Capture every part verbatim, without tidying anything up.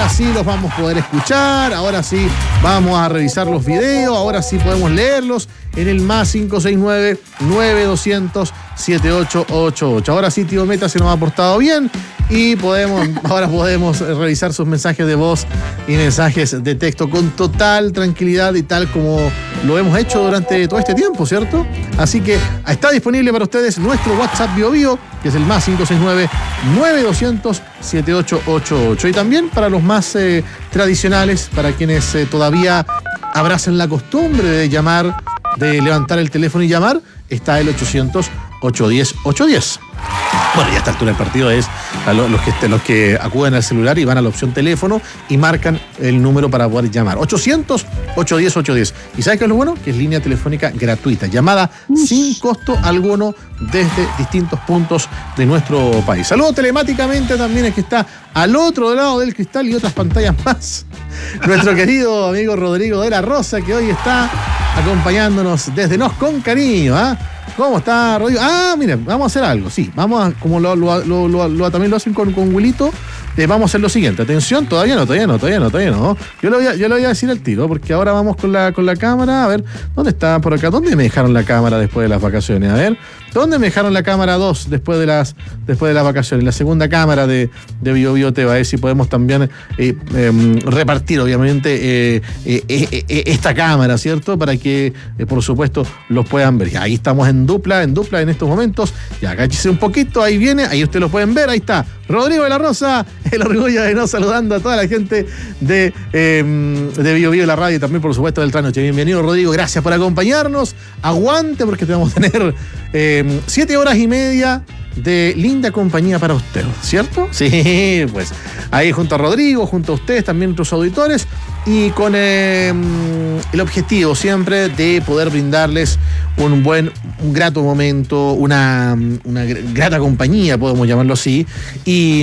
ahora sí los vamos a poder escuchar, ahora sí vamos a revisar los videos, ahora sí podemos leerlos en el más cinco seis nueve, nueve dos cero cero, siete ocho ocho ocho. Ahora sí, tío Meta se nos ha portado bien y podemos, ahora podemos revisar sus mensajes de voz y mensajes de texto con total tranquilidad y tal como lo hemos hecho durante todo este tiempo, ¿cierto? Así que está disponible para ustedes nuestro WhatsApp Bio Bio, que es el más cinco seis nueve, nueve dos cero cero, siete ocho ocho ocho. Y también para los más eh, tradicionales, para quienes eh, todavía abracen la costumbre de llamar, de levantar el teléfono y llamar, está el ochocientos, ochocientos diez, ochocientos diez. Bueno, y a esta altura del partido es a los, los, que, los que acuden al celular y van a la opción teléfono y marcan el número para poder llamar. ochocientos, ochocientos diez, ochocientos diez. ¿Y sabes qué es lo bueno? Que es línea telefónica gratuita, llamada sin costo alguno desde distintos puntos de nuestro país. Saludo telemáticamente también es que está al otro lado del cristal y otras pantallas más. Nuestro querido amigo Rodrigo de la Rosa, que hoy está acompañándonos desde Nos con Cariño, ¿ah? ¿eh? ¿Cómo está, Rodrigo? Ah, miren, vamos a hacer algo, sí. Vamos a, como lo, lo, lo, lo, lo también lo hacen con, con Wilito, eh, vamos a hacer lo siguiente. Atención, todavía no, todavía no, todavía no, todavía no. Yo le voy a, yo le voy a decir al tiro, porque ahora vamos con la, con la cámara. A ver, ¿dónde está por acá? ¿Dónde me dejaron la cámara después de las vacaciones? A ver, ¿dónde me dejaron la cámara dos después de las, después de las vacaciones? La segunda cámara de, de Bio Bio T V, a ver si podemos también eh, eh, repartir, obviamente, eh, eh, eh, eh, esta cámara, ¿cierto? Para que, eh, por supuesto, los puedan ver. Y ahí estamos en dupla, en dupla en estos momentos. Ya, agáchese un poquito, ahí viene, ahí ustedes lo pueden ver, ahí está. Rodrigo de la Rosa, el orgullo de no saludando a toda la gente de, eh, de Bio Bio, la radio y también, por supuesto, del Trasnoche. Bienvenido, Rodrigo, gracias por acompañarnos. Aguante, porque te vamos a tener eh, siete horas y media de linda compañía para usted, ¿cierto? Sí, pues ahí junto a Rodrigo, junto a ustedes, también nuestros auditores, y con eh, el objetivo siempre de poder brindarles un buen, un grato momento, una, una grata compañía, podemos llamarlo así, y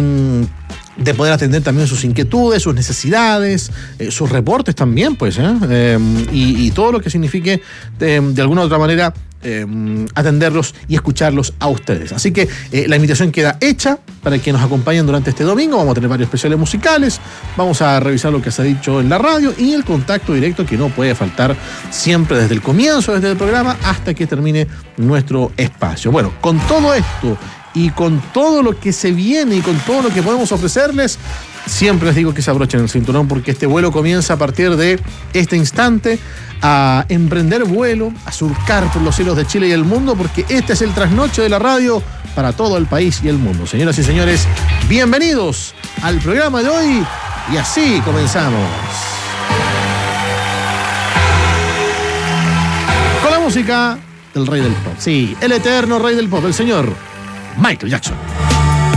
de poder atender también sus inquietudes, sus necesidades, eh, sus reportes también, pues, ¿eh? Eh, y, y todo lo que signifique de, de alguna u otra manera Eh, atenderlos y escucharlos a ustedes. Así que eh, la invitación queda hecha para que nos acompañen durante este domingo. Vamos a tener varios especiales musicales, vamos a revisar lo que se ha dicho en la radio y el contacto directo que no puede faltar siempre desde el comienzo, desde el programa hasta que termine nuestro espacio. Bueno, con todo esto y con todo lo que se viene y con todo lo que podemos ofrecerles, siempre les digo que se abrochen el cinturón, porque este vuelo comienza a partir de este instante a emprender vuelo, a surcar por los cielos de Chile y el mundo, porque este es el trasnoche de la radio para todo el país y el mundo. Señoras y señores, bienvenidos al programa de hoy y así comenzamos. Con la música del rey del pop. Sí, el eterno rey del pop, el señor Michael Jackson.